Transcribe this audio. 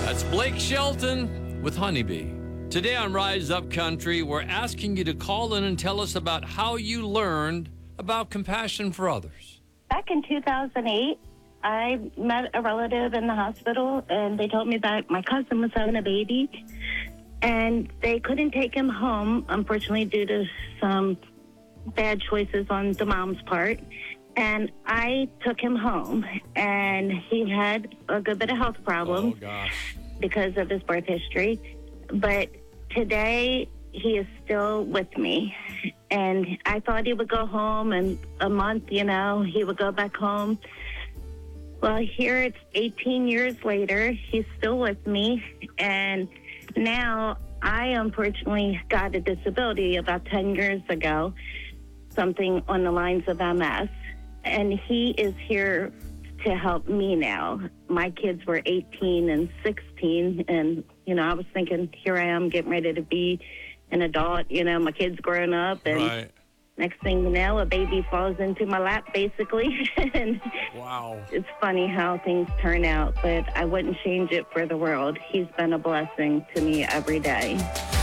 That's Blake Shelton with Honeybee. Today on Rise Up Country, we're asking you to call in and tell us about how you learned about compassion for others. Back in 2008, I met a relative in the hospital, and they told me that my cousin was having a baby, and they couldn't take him home, unfortunately, due to some bad choices on the mom's part. And I took him home, and he had a good bit of health problems because of his birth history. But today, he is still with me. And I thought he would go home in a month, he would go back home. Well, here it's 18 years later. He's still with me. And now I unfortunately got a disability about 10 years ago, something on the lines of MS. And he is here to help me now. My kids were 18 and 16, and, I was thinking, here I am getting ready to be an adult. My kid's grown up, and next thing you know, a baby falls into my lap, basically. And wow. It's funny how things turn out, but I wouldn't change it for the world. He's been a blessing to me every day.